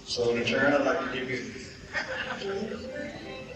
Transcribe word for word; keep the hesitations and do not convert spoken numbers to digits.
So in return, I'd like to give you